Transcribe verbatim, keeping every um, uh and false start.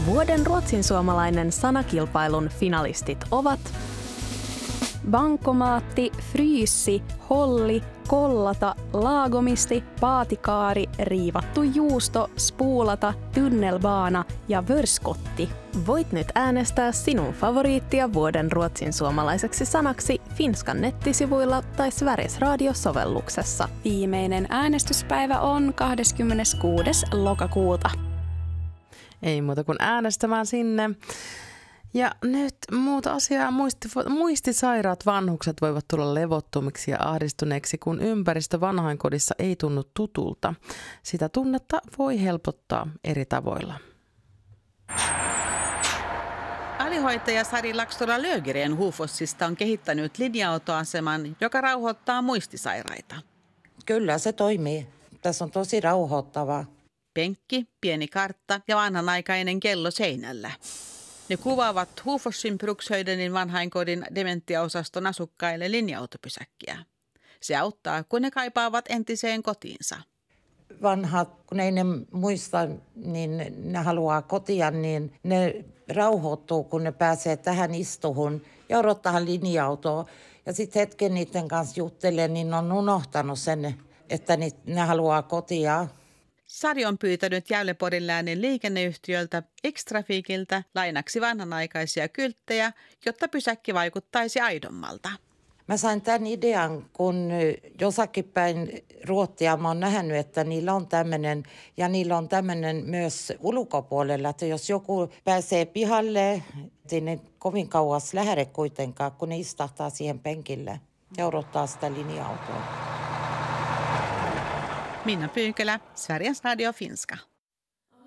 Vuoden ruotsinsuomalainen sanakilpailun finalistit ovat bankomaatti, fryyssi, holli, kollata, laagomisti, paatikaari, riivattu juusto, spuulata, tunnelbaana ja vörskotti. Voit nyt äänestää sinun favoriittia vuoden ruotsinsuomalaiseksi sanaksi Finskan nettisivuilla tai Sveriges Radio-sovelluksessa. Viimeinen äänestyspäivä on kahdeskymmeneskuudes lokakuuta. Ei muuta kuin äänestämään sinne. Ja nyt muuta asiaa. Muisti, muistisairaat vanhukset voivat tulla levottomiksi ja ahdistuneeksi, kun ympäristö vanhainkodissa ei tunnu tutulta. Sitä tunnetta voi helpottaa eri tavoilla. Alihoitaja Sari Lakstora-Löfgren Hufossista on kehittänyt linja-autoaseman, joka rauhoittaa muistisairaita. Kyllä se toimii. Tässä on tosi rauhoittavaa. Penkki, pieni kartta ja vanhanaikainen kello seinällä. Ne kuvaavat Hufossin Brukshöjdenin vanhainkodin dementiaosaston asukkaille linja-autopysäkkiä. Se auttaa, kun ne kaipaavat entiseen kotiinsa. Vanhat, kun ei ne muista, niin ne haluaa kotia, niin ne rauhoittuu, kun ne pääsee tähän istuhun ja odottaa linja-autoa. Ja sitten hetken niiden kanssa juttelee, niin on unohtanut sen, että ne haluaa kotia. Sari on pyytänyt Gävleborgin läänin liikenneyhtiöltä X-Trafikiltä lainaksi vanhanaikaisia kylttejä, jotta pysäkki vaikuttaisi aidommalta. Mä sain tämän idean, kun jossakin päin Ruotsia mä oon nähnyt, että niillä on tämmöinen, ja niillä on tämmöinen myös ulkopuolella, että jos joku pääsee pihalle, niin ne kovin kauas lähde kuitenkaan, kun ne istahtaa siihen penkille ja odottaa sitä linja-autoa. Minna Pyykälä, Sveriges Radio Finska.